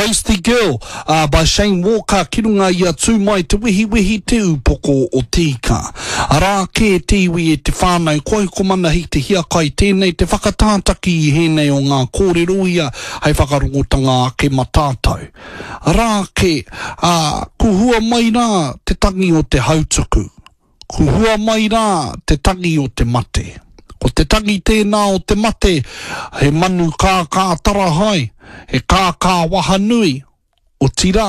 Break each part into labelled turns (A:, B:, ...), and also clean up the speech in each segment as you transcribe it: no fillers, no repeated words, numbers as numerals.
A: Ghosty Girl by Shane Walker, ki runga ia tū mai te wihi te upoko o tika. Arā ke te iwi e te whānau, koe ko mana hi te hiakai tēnei te whakatātaki I hēnei o ngā kōrero ia, hei whakarongotanga ke matātau. Arā ke, kuhua mai rā te tangi o te hautuku. Kuhua mai rā te tangi o te mate. Ko te tangi tēnā o te mate, he manu kā tara hai, he kā waha nui, o tira,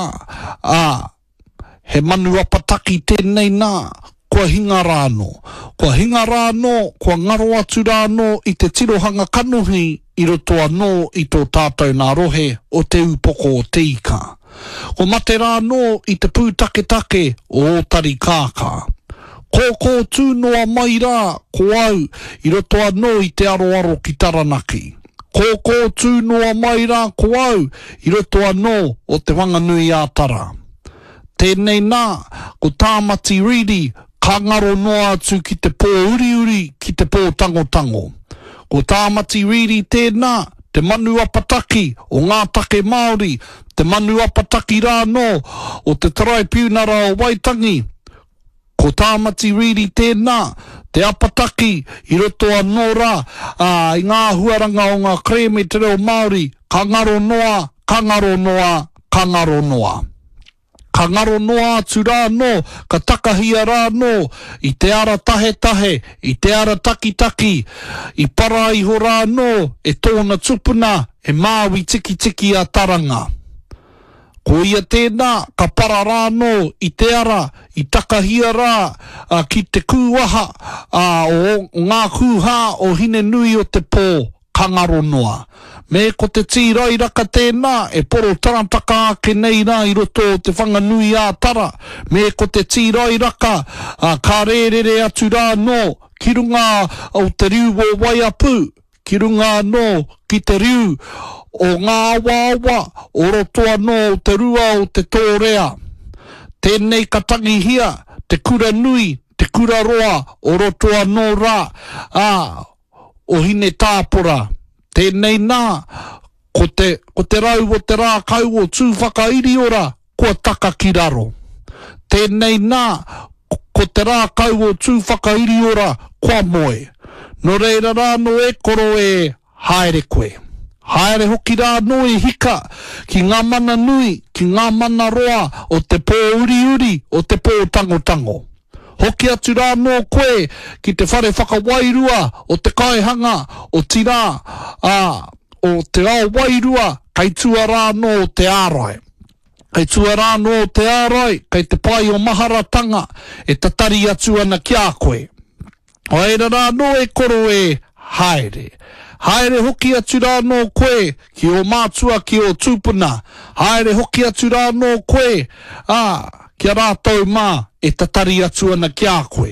A: he manu apataki tēnei nā, kua hinga rāno. Kua hinga rāno, kua ngaro atu rāno I te tirohanga kanuhi, I roto anō I tō tātou nā rohe o te upoko o te ika. Ko mate rāno I te pūtaketake o Tari Kākā. Kōkō tūnoa mai rā, ko au, I roto anō I te aroaro ki Taranaki. Kōkō tūnoa mai rā, ko au, I roto anō o te Whanganui ātara. Tēnei nā, ko Tāmati Riri, ka ngaro noa atu ki te pō uri, ki te pō tangotango. Ko Tāmati Riri tēnā, te manu apataki o ngā take Māori, te manu apataki rāno o te Taraipiunara o Waitangi. Ko Tāmati Riri tēnā, te apataki I roto anō rā, I ngā huaranga o ngā kreme te reo Māori, ka ngaro noa, ka ngaro noa, ka ngaro noa. Ka ngaro noa atu rāno, ka takahia rāno, I te ara tahe, I te ara taki, I paraiho rāno, e tōna tupuna, e māwi tiki a taranga. Ko ia tēnā, ka para rāno I te ara, I takahia rā, ki te kūwaha, o ngā kūhā o hine nui o te pō, ka ngaro noa. Me ko te tīrai raka tēnā, e poro tarataka ake nei rā I roto o te whanganui ātara. Me ko te tīrai raka, ka rērere atu rāno, ki runga o te riu o Waiapu, ki runga anō ki te riu o ngā wāwa, o roto anō o te rua o te tōrea. Tēnei ka tangi hia, te kura nui, te kura roa, o roto anō rā, o hine tāpora. Tēnei nā, ko te rau o te rā kau o tūwhakairi ora, kua taka ki raro. Tēnei nā, ko te rā kau o tūwhakairi ora, kua moe. No reira rāno e koro e haere koe. Haere hoki rāno e hika ki ngā mana nui, ki ngā mana roa o te pō uri, o te pō tangotango. Hoki atu rāno koe ki te whare whakawairua o te kaihanga o tira, o te ao wairua, kai tua rāno o te ārai. Kai tua rāno o te ārai, kai te pai o maharatanga, e tatari atu ana ki a koe. O eira rāno e koro e haere. Haere hoki atu rāno koe ki o mātua ki o tūpuna. Haere hoki atu rāno koe ki a rātou mā e tatari atu ana ki a koe.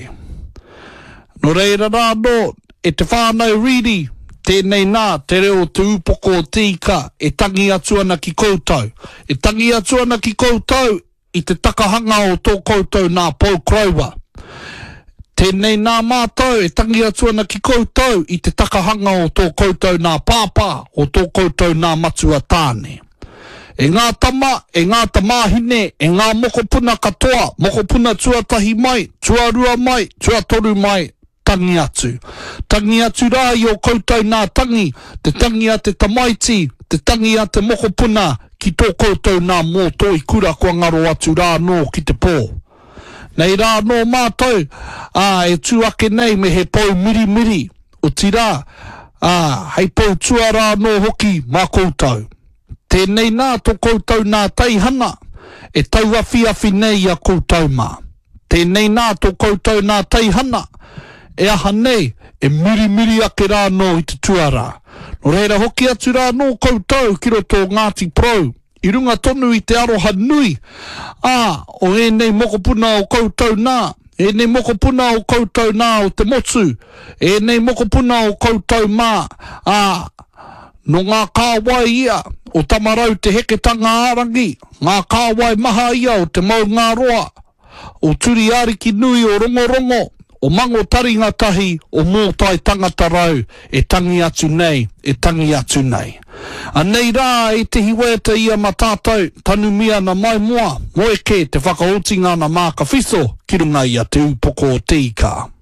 A: No reira rāno e te whānau riri, tēnei nā te reo te upoko o tika e tangi atu ana ki koutou. E tangi atu ana ki koutou I te takahanga o tō koutou nā Paul Crower. Tēnei nā mātou e tangi atu ana ki koutou I te takahanga o tō koutou nā pāpā, o tō koutou nā matua tāne. E ngā tama, e ngā tamāhine, e ngā mokopuna katoa, mokopuna tuatahi mai, tuarua mai, tuatoru mai, tangi atu. Tangi atu rā I o koutou nā tangi, te tangi a te tamaiti, te tangi a te mokopuna, ki tō koutou nā mō toi kura kua ngaro atu rā no ki te pō. Nei rā no mātou, e tuake nei me he pau miri, o tira, hei pau tua rā no hoki mā koutou. Tēnei nā tō koutou nā teihana, e tau awhi nei a koutou mā. Tēnei nā tō koutou nā teihana, e aha nei, e miri ake rā no I te tuara. No reira hoki atu rā no koutou ki roto Ngāti Pro. I runga tonu I te aroha nui, o enei mokopuna o koutou nā, enei mokopuna o koutou nā o te motu, enei mokopuna o koutou mā, no ngā kāwai ia, o tamarau te heketanga ārangi, ngā kāwai maha ia o te mau ngā roa, o turi ariki nui o rongorongo, o mango taringa tahi, o mōtai tangata rau, e tangi atu nei, e tangi atu nei. A nei rā, e te hiweta ia matātou, tanu mia na mai moa, moe ke te whakaotinga na māka whiso, ki runga ia te upoko o Tika.